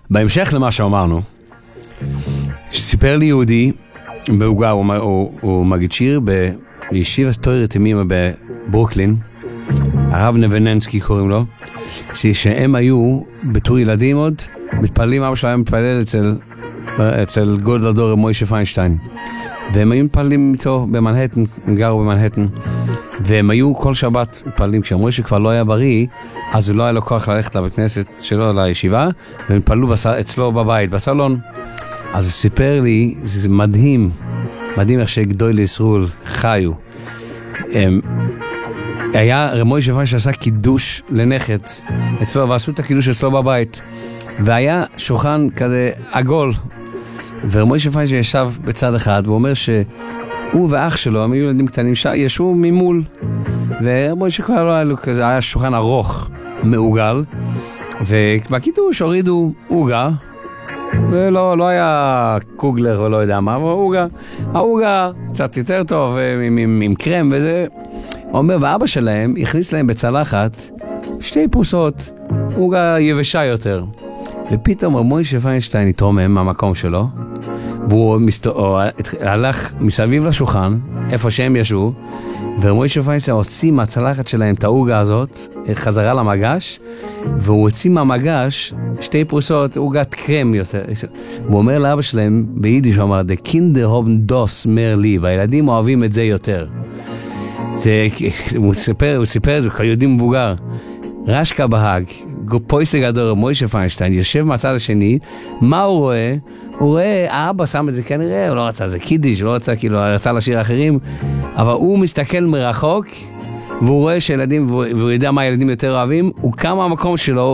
בהמשך למה שאמרנו, שסיפר לי יהודי בהוגה, הוא מגיד שיר בישיבת תורת ימימה בברוקלין, הרב נבננסקי קוראים לו, שהם היו בתור ילדים עוד, מתפללים, אבא שלהם מתפלל אצל גודל הדור מוישה פיינשטיין, והם היו מתפללים איתו במנהטן, הם גרו במנהטן, והם היו כל שבת מתפללים, כשמוישה כבר לא היה בריא, אז הוא לא היה לו כוח ללכת לבית כנסת שלו, לישיבה, והם התפללו אצלו בבית, בסלון. אז הוא סיפר לי, זה מדהים, מדהים איך שגדול ישרול חיו. היה מוישה פיינשטיין שעשה קידוש לנכד אצלו, ועשו את הקידוש אצלו בבית, והיה שולחן כזה עגול, ומוישה פיינשטיין ישב בצד אחד, והוא אומר שהוא ואח שלו, הם היו ילדים קטנים, ישבו ממול, ומוישה כבר לא היה לו כזה, היה שולחן ארוך, מעוגל, ובקידוש הורידו עוגה, ולא היה קוגלר או לא יודע מה, אבל העוגה קצת יותר טוב, עם קרם וזה. הוא אומר, ואבא שלהם הכניס להם בצלחת 2 פרוסות, עוגה יבשה יותר. ופתאום מוישה פיינשטיין התרומם מהמקום שלו, והוא הלך מסביב לשולחן, איפה שהם ישבו, ומוישה פיינשטיין הוציא מהצלחת שלהם את העוגה הזאת, חזרה למגש, והוא הוציא מהמגש 2 פרוסות, עוגת קרם יותר. והוא אומר לאבא שלהם, ביידיש הוא אמר, The Kinder haben das mehr lieb, הילדים אוהבים את זה יותר. הוא סיפר את זה, כיהודי מבוגר. רשקה בהג, פויסה גדול, מוישה פיינשטיין, יושב מהצד השני, מה הוא רואה? הוא רואה, האבא שם את זה כנראה, הוא לא רצה, זה קידיש, הוא לא רצה, כאילו, רצה לשיר אחרים, אבל הוא מסתכל מרחוק, והוא רואה שילדים, והוא יודע מה הילדים יותר אוהבים, הוא קם מהמקום שלו,